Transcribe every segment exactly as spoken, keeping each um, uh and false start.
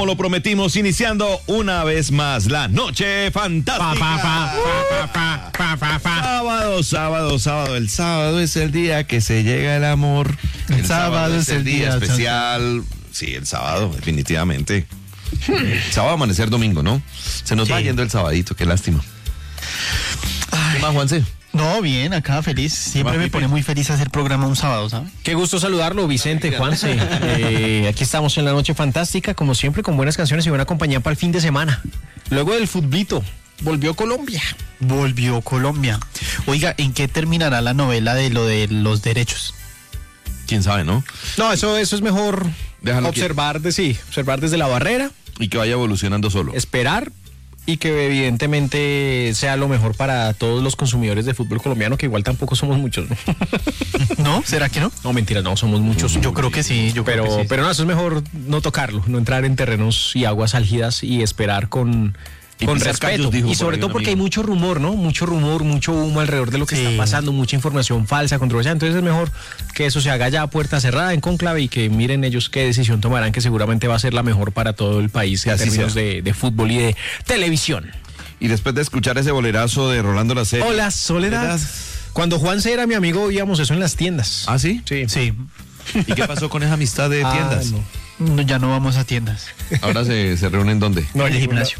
Como lo prometimos, iniciando una vez más la noche fantástica. Pa, pa, pa, pa, pa, pa, pa. Sábado, sábado, sábado. El sábado es el día que se llega el amor. El, el sábado, sábado es el día, día especial. Sí, el sábado, definitivamente. Sábado, amanecer domingo, ¿no? Se nos sí. va yendo el sabadito, qué lástima. Ay. ¿Qué más, Juanse? No, bien, acá feliz. Siempre me pone muy feliz hacer programa un sábado, ¿sabes? Qué gusto saludarlo, Vicente, Juanse. Eh, aquí estamos en la noche fantástica, como siempre, con buenas canciones y buena compañía para el fin de semana. Luego del futbolito, volvió Colombia. Volvió Colombia. Oiga, ¿en qué terminará la novela de lo de los derechos? ¿Quién sabe, no? No, eso, eso es mejor Déjalo observar, que... de, sí, observar desde la barrera. Y que vaya evolucionando solo. Esperar. Y que evidentemente sea lo mejor para todos los consumidores de fútbol colombiano, que igual tampoco somos muchos, ¿no? ¿No? ¿Será que no? No, mentira, no, somos muchos. Yo creo que sí, yo pero, creo que sí. Pero no, eso es mejor no tocarlo, no entrar en terrenos y aguas álgidas y esperar con... Y con respeto, callos, dijo y sobre todo porque amigo. hay mucho rumor, ¿no? Mucho rumor, mucho humo alrededor de lo que sí. está pasando, mucha información falsa, controversia. Entonces es mejor que eso se haga ya a puerta cerrada, en cónclave, y que miren ellos qué decisión tomarán, que seguramente va a ser la mejor para todo el país en términos de, de fútbol y de televisión. Y después de escuchar ese bolerazo de Rolando La Serie. Hola, Soledad. Cuando Juanse era mi amigo, oíamos eso en las tiendas. ¿Ah, sí? Sí. Sí. ¿Y qué pasó con esa amistad de ah, tiendas? No. No, ya no vamos a tiendas. ¿Ahora se, se reúnen dónde? No, en el gimnasio.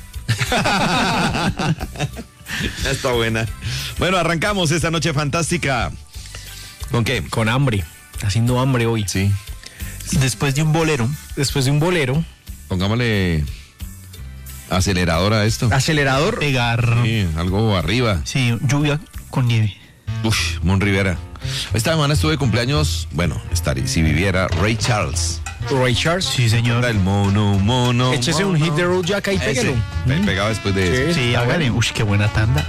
Está buena. Bueno, arrancamos esta noche fantástica. ¿Con qué? Con hambre. Haciendo hambre hoy. Sí. Después de un bolero. Después de un bolero. Pongámosle acelerador a esto. Acelerador. Pegar. Sí, algo arriba. Sí, lluvia con nieve. Uf, Mon Rivera. Esta semana estuve de cumpleaños, bueno, estaría, si viviera, Ray Charles. Ray Charles. Sí, señor. El mono, mono. Échese mono. un hit de Road Jack ahí, pégalo. Me pegaba después de sí, eso. Sí, hágale. Uy, qué buena tanda.